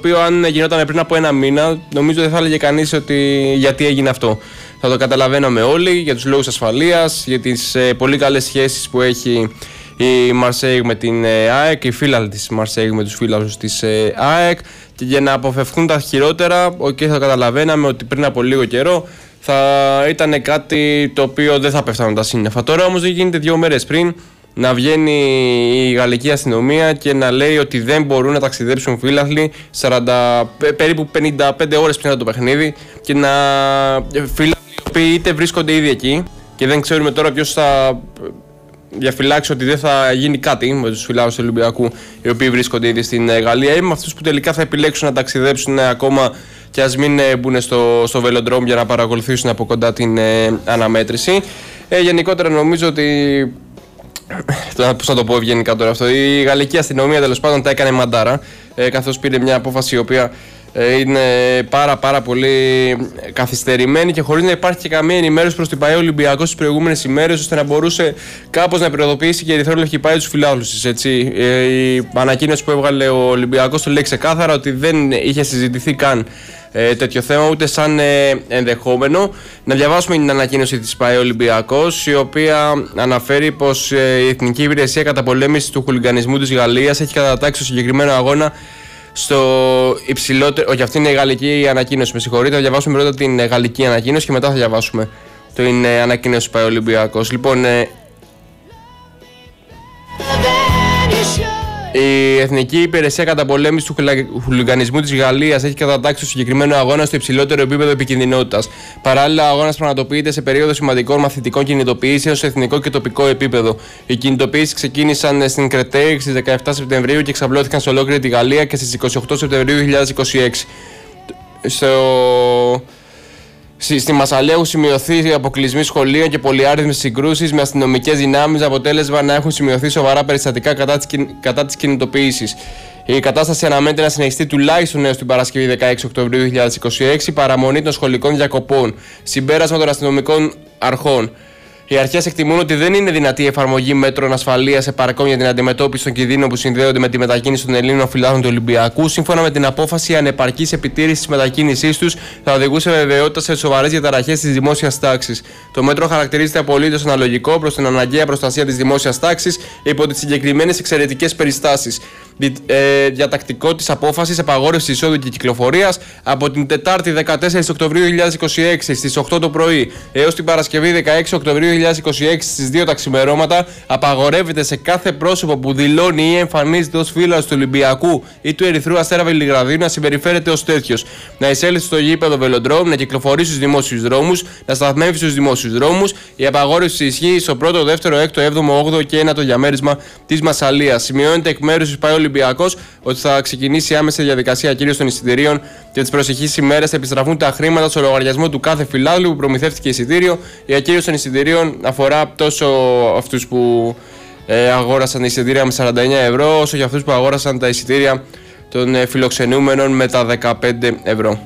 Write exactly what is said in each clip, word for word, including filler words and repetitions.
οποίο αν γινόταν πριν από ένα μήνα, νομίζω δεν θα έλεγε κανείς ότι γιατί έγινε αυτό. Θα το καταλαβαίναμε όλοι για τους λόγους ασφαλείας, για τις ε, πολύ καλές σχέσεις που έχει η Μαρσέιγ με την ε, ΑΕΚ, οι φίλοι της Μαρσέιγ με τους φίλους της ε, ΑΕΚ, και για να αποφευχθούν τα χειρότερα, okay, θα το καταλαβαίναμε ότι πριν από λίγο καιρό θα ήταν κάτι το οποίο δεν θα πέφτανε τα σύννεφα. Τώρα όμως δεν γίνεται δύο μέρες πριν να βγαίνει η γαλλική αστυνομία και να λέει ότι δεν μπορούν να ταξιδέψουν φίλαθλοι σαράντα, περίπου πενήντα πέντε ώρες πριν από το παιχνίδι, και να φίλαθλοι οι οποίοι είτε βρίσκονται ήδη εκεί και δεν ξέρουμε τώρα ποιος θα διαφυλάξει ότι δεν θα γίνει κάτι με τους φιλάθλους του Ολυμπιακού οι οποίοι βρίσκονται ήδη στην Γαλλία, ή με αυτούς που τελικά θα επιλέξουν να ταξιδέψουν ακόμα και ας μην μπουν στο, στο Velodrome για να παρακολουθήσουν από κοντά την ε, αναμέτρηση. Ε, γενικότερα νομίζω ότι, πώς θα το πω ευγενικά τώρα αυτό, η γαλλική αστυνομία τέλος πάντων τα έκανε μαντάρα, ε, καθώς πήρε μια απόφαση η οποία ε, είναι πάρα πάρα πολύ καθυστερημένη και χωρίς να υπάρχει και καμία ενημέρωση προς την ΠΑΕ Ολυμπιακός στις προηγούμενες ημέρες, ώστε να μπορούσε κάπως να περιοδοποιήσει και η ερυθρόλευκη ΠΑΕ τους φιλάθλους της, έτσι. Ε, η ανακοίνωση που έβγαλε ο Ολυμπιακός το λέει ξεκάθαρα ότι δεν είχε συζητηθεί καν Ε, τέτοιο θέμα, ούτε σαν ε, ενδεχόμενο. Να διαβάσουμε την ανακοίνωση της ΠΑΕ Ολυμπιακός, η οποία αναφέρει πως ε, η Εθνική Υπηρεσία Καταπολέμησης του Χουλιγκανισμού της Γαλλίας έχει κατατάξει το συγκεκριμένο αγώνα στο υψηλότερο. Όχι, αυτή είναι η γαλλική ανακοίνωση, με συγχωρείτε. Θα διαβάσουμε πρώτα την ε, γαλλική ανακοίνωση και μετά θα διαβάσουμε την ε, ανακοίνωση της ΠΑΕ Ολυμπιακός. Λοιπόν, ε, η Εθνική Υπηρεσία Καταπολέμησης του Χουλιγκανισμού της Γαλλίας έχει κατατάξει το συγκεκριμένο αγώνα στο υψηλότερο επίπεδο επικινδυνότητας. Παράλληλα, ο αγώνας πραγματοποιείται σε περίοδο σημαντικών μαθητικών κινητοποιήσεων σε εθνικό και τοπικό επίπεδο. Οι κινητοποιήσεις ξεκίνησαν στην Κρετέη στις δεκαεπτά Σεπτεμβρίου και εξαπλώθηκαν σε ολόκληρη τη Γαλλία και στις είκοσι οκτώ Σεπτεμβρίου δύο χιλιάδες είκοσι έξι. Στο... Στη Μασσαλία έχουν σημειωθεί αποκλεισμοί σχολείων και πολυάριθμες συγκρούσεις με αστυνομικές δυνάμεις, αποτέλεσμα να έχουν σημειωθεί σοβαρά περιστατικά κατά της, κατά της κινητοποίησης. Η κατάσταση αναμένεται να συνεχιστεί τουλάχιστον έως την Παρασκευή δεκαέξι Οκτωβρίου δύο χιλιάδες είκοσι έξι, παραμονή των σχολικών διακοπών. Συμπέρασμα των αστυνομικών αρχών. Οι αρχές εκτιμούν ότι δεν είναι δυνατή η εφαρμογή μέτρων ασφαλείας επαρκών για την αντιμετώπιση των κινδύνων που συνδέονται με τη μετακίνηση των Ελλήνων φιλάθλων του Ολυμπιακού. Σύμφωνα με την απόφαση, η ανεπαρκής επιτήρηση της μετακίνησής τους θα οδηγούσε με βεβαιότητα σε σοβαρές διαταραχές της δημόσιας τάξης. Το μέτρο χαρακτηρίζεται απολύτως αναλογικό προς την αναγκαία προστασία της δημόσιας τάξης υπό τις συγκεκριμένες εξαιρετικές περιστάσεις. Ε, διατακτικό της απόφασης απαγόρευση εισόδου και κυκλοφορίας από την Τετάρτη δεκατέσσερις Οκτωβρίου δύο χιλιάδες είκοσι έξι στις οκτώ το πρωί έως την Παρασκευή δεκαέξι Οκτωβρίου δύο χιλιάδες είκοσι έξι στις δύο τα ξημερώματα, απαγορεύεται σε κάθε πρόσωπο που δηλώνει ή εμφανίζεται ως φίλος του Ολυμπιακού ή του Ερυθρού Αστέρα Βελιγραδίου να συμπεριφέρεται ως τέτοιος, να εισέλθει στο γήπεδο Velodrome, να κυκλοφορήσει στους δημόσιους δρόμους, να σταθμεύει στους δημόσιους δρόμους. Η απαγόρευση ισχύει στο πρώτο, δεύτερο, έκτο, έβδομο, όγδοο και ένατο διαμέρισμα της Μασσαλίας. Σημειώνεται εκ μέρους της ΠΑΕ Ολυμπιακός ότι θα ξεκινήσει άμεσα η διαδικασία ακύρωσης των εισιτηρίων και τις προσεχείς ημέρες θα επιστραφούν τα χρήματα στο λογαριασμό του κάθε φιλάθλου που προμηθεύτηκε εισιτήριο. Η ακύρωση των εισιτηρίων αφορά τόσο αυτούς που ε, αγόρασαν τα εισιτήρια με σαράντα εννέα ευρώ, όσο και αυτούς που αγόρασαν τα εισιτήρια των ε, φιλοξενούμενων με τα δεκαπέντε ευρώ.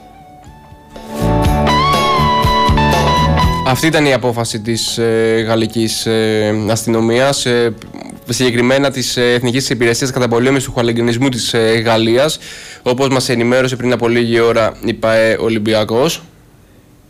Αυτή ήταν η απόφαση της ε, γαλλικής ε, αστυνομίας, ε, συγκεκριμένα της ε, Εθνικής Υπηρεσίας Καταπολέμησης του Χουλιγκανισμού της ε, Γαλλίας, όπως μας ενημέρωσε πριν από λίγη ώρα η ΠΑΕ Ολυμπιακός.